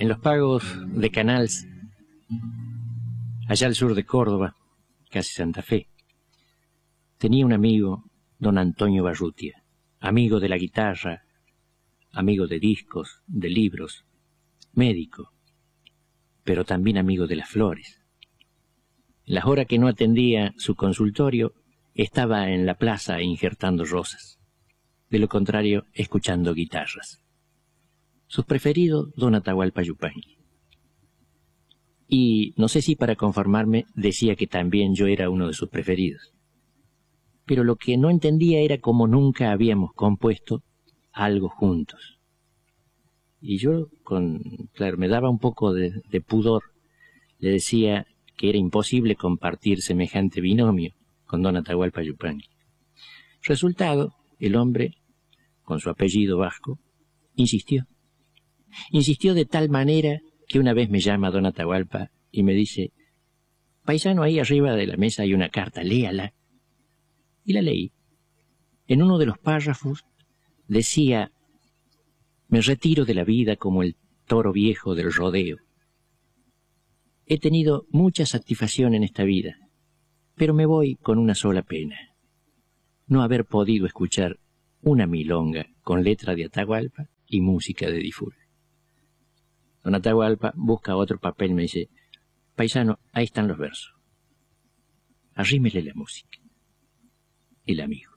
En los pagos de Canals, allá al sur de Córdoba, casi Santa Fe, tenía un amigo, don Antonio Barrutia, amigo de la guitarra, amigo de discos, de libros, médico, pero también amigo de las flores. En las horas que no atendía su consultorio, estaba en la plaza injertando rosas. De lo contrario, escuchando guitarras. Sus preferidos, don Atahualpa Yupanqui. Y no sé si para conformarme decía que también yo era uno de sus preferidos. Pero lo que no entendía era cómo nunca habíamos compuesto algo juntos. Y yo, claro, me daba un poco de pudor. Le decía que era imposible compartir semejante binomio con don Atahualpa Yupanqui. Resultado, el hombre, con su apellido vasco, insistió. Insistió de tal manera que una vez me llama don Atahualpa y me dice: paisano, ahí arriba de la mesa hay una carta, léala. Y la leí. En uno de los párrafos decía: me retiro de la vida como el toro viejo del rodeo. He tenido mucha satisfacción en esta vida, pero me voy con una sola pena: no haber podido escuchar una milonga con letra de Atahualpa y música de Diful. Don Atahualpa busca otro papel y me dice: paisano, ahí están los versos. Arrímele la música. El amigo.